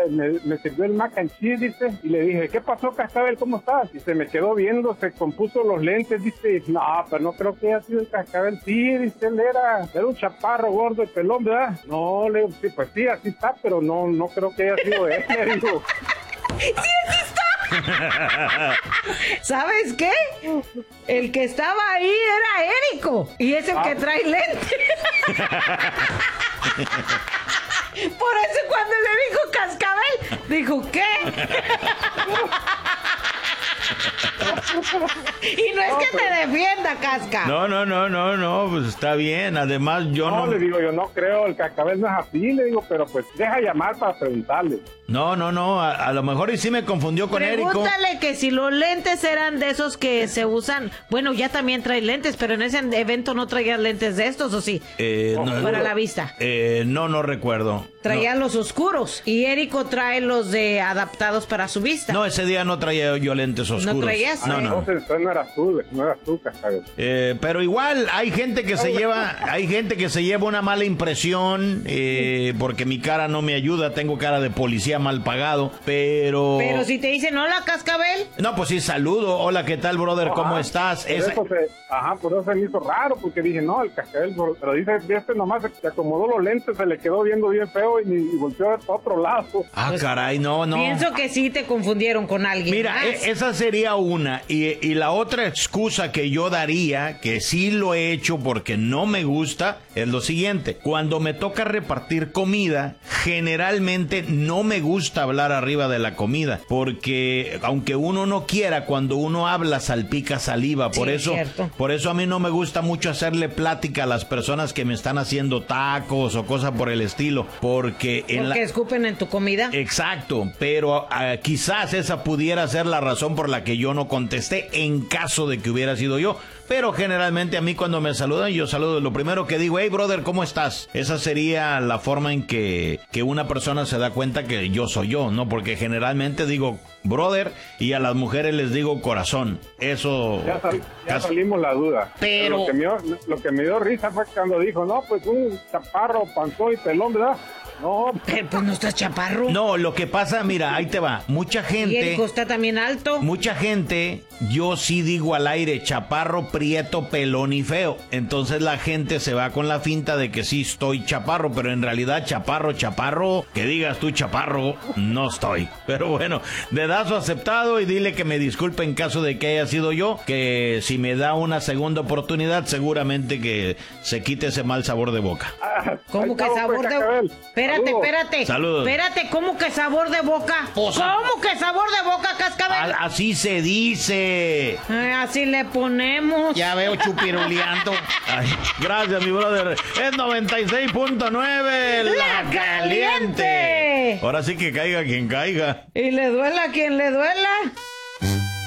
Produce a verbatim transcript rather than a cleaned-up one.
me, me sirvió el mac and cheese, dice, y le dije, ¿qué pasó, Cascabel? ¿Cómo estás? Y se me quedó viendo, se compuso los lentes, dice, no, pero no creo que haya sido el Cascabel. Sí, dice, él era, era un chaparro, gordo y pelón, ¿verdad? No, le digo, sí, pues sí, así está, pero no, no creo que haya sido él, le digo. ¡Sí, así está! ¿Sabes qué? El que estaba ahí era Érico y es el ah. que trae lente. Por eso cuando le dijo Cascabel, dijo, ¿qué? Y no es que te defienda, Casca. No, no, no, no, no, pues está bien. Además, yo no... No, le digo, yo no creo, el Cascabel no es así, le digo, pero pues deja llamar para preguntarle. No, no, no, a, a lo mejor y sí me confundió con Érico. Pregúntale que si los lentes eran de esos que se usan, bueno, ya también trae lentes, pero en ese evento no traía lentes de estos, ¿o sí? Eh, no, para la vista. Eh, no, no recuerdo. Traía no. los oscuros y Érico trae los de adaptados para su vista. No, ese día no traía yo lentes oscuros. ¿No traías? No, no. Entonces, entonces no eras tú, no eras tú, Cascabel. Eh, pero igual hay gente que se lleva, hay gente que se lleva una mala impresión, eh, porque mi cara no me ayuda, tengo cara de policía mal pagado, pero... Pero si te dicen, hola, Cascabel. No, pues sí, saludo, hola, ¿qué tal, brother? No, ¿Cómo ajá, estás? Por Esa... eso se, ajá, por eso se me hizo raro, porque dije, no, el Cascabel, pero dice, este nomás se acomodó los lentes, se le quedó viendo bien feo y, y volteó a ver para otro lado. Ah, pues, caray, no, no. Pienso que sí te confundieron con alguien. Mira, más. E- esa sería una, y, y la otra excusa que yo daría, que sí lo he hecho porque no me gusta, es lo siguiente. Cuando me toca repartir comida, generalmente no me gusta hablar arriba de la comida, porque aunque uno no quiera, cuando uno habla salpica saliva. Por Sí, eso, cierto. por eso a mí no me gusta mucho hacerle plática a las personas que me están haciendo tacos o cosas por el estilo, porque en Porque la... escupen en tu comida. Exacto, pero uh, quizás esa pudiera ser la razón por la que yo no contesté en caso de que hubiera sido yo. Pero generalmente a mí cuando me saludan, yo saludo. Lo primero que digo, hey brother, ¿cómo estás? Esa sería la forma en que, que una persona se da cuenta que yo soy yo, ¿no? Porque generalmente digo brother y a las mujeres les digo corazón. Eso... Ya, sal, ya casi... salimos la duda. Pero... Lo que, me dio, lo que me dio risa fue cuando dijo, no, pues un chaparro, panzón y pelón, ¿verdad? No, Pero pues no estás chaparro. No, lo que pasa, mira, ahí te va. Mucha gente... Y Érico está también alto. Mucha gente, yo sí digo al aire, chaparro, prieto, pelón y feo. Entonces la gente se va con la finta de que sí estoy chaparro, pero en realidad chaparro, chaparro, que digas tú chaparro, no estoy. Pero bueno, dedazo aceptado y dile que me disculpe en caso de que haya sido yo, que si me da una segunda oportunidad, seguramente que se quite ese mal sabor de boca. Ah, ¿Cómo que estamos, sabor pues, de Cascabel. Espérate, Saludos. espérate. Saludos. Espérate, ¿cómo que sabor de boca? Pues, ¿Cómo que sabor de boca, Cascabel? A- así se dice. Ay, así le ponemos. Ya veo chupiruleando. Ay, gracias, mi brother. Es noventa y seis punto nueve. La Caliente. Ahora sí que caiga quien caiga. Y le duela a quien le duela.